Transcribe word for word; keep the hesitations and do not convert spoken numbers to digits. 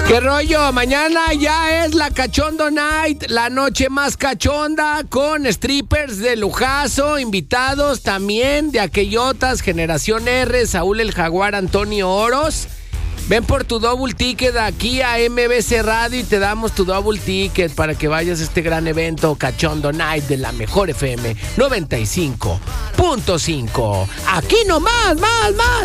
¿Qué rollo? Mañana ya es la Cachondo Night, la noche más cachonda, con strippers de lujazo, invitados también de Aquellotas, Generación R, Saúl el Jaguar, Antonio Oros. Ven por tu double ticket aquí a M B C Radio y te damos tu double ticket para que vayas a este gran evento Cachondo Night de la mejor F M noventa y cinco punto cinco. Aquí nomás, más, más.